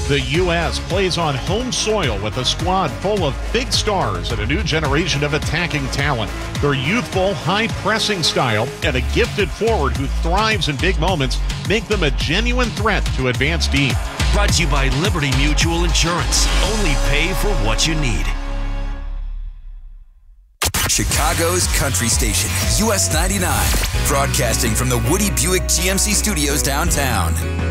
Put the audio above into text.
The U.S. plays on home soil with a squad full of big stars and a new generation of attacking talent. Their youthful, high-pressing style and a gifted forward who thrives in big moments make them a genuine threat to advance deep. Brought to you by Liberty Mutual Insurance. Only pay for what you need. Chicago's country station, US 99, broadcasting from the Woody Buick GMC studios downtown.